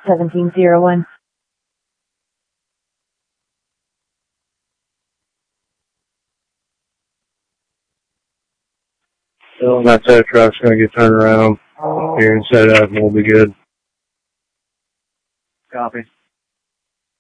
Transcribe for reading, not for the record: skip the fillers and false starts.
1701. Well, that tow truck's going to get turned around here and set up, and we'll be good. Copy.